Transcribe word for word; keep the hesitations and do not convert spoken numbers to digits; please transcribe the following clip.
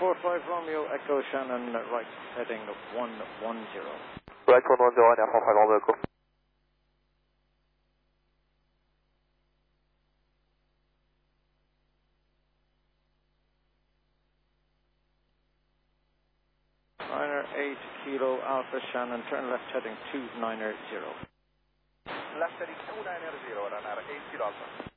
four five Romeo Echo Shannon, right heading one one zero. Right one one zero, India four five Romeo Echo. Niner eight Kilo Alpha Shannon, turn left heading two niner zero. Left heading two niner zero, runner eight Kilo Alpha.